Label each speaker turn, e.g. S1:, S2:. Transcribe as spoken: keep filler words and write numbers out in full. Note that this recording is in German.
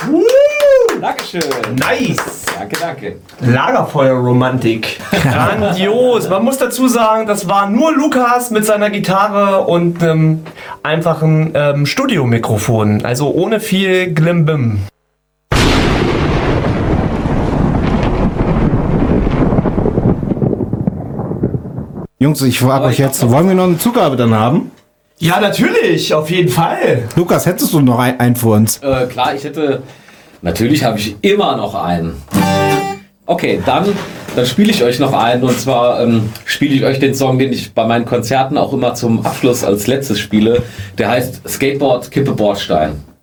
S1: Uh, Dankeschön.
S2: Nice.
S1: Danke, danke.
S2: Lagerfeuerromantik. Grandios. Man muss dazu sagen, das war nur Lukas mit seiner Gitarre und einem einfachen ähm, Studiomikrofon. Also ohne viel Glimbim.
S3: Jungs, ich frage euch jetzt, wollen wir noch eine Zugabe dann haben?
S2: Ja, natürlich, auf jeden Fall.
S3: Lukas, hättest du noch ein, einen für uns?
S1: Äh, klar, ich hätte... Natürlich habe ich immer noch einen. Okay, dann, dann spiele ich euch noch einen. Und zwar ähm, spiele ich euch den Song, den ich bei meinen Konzerten auch immer zum Abschluss als letztes spiele. Der heißt Skateboard Kippe Bordstein.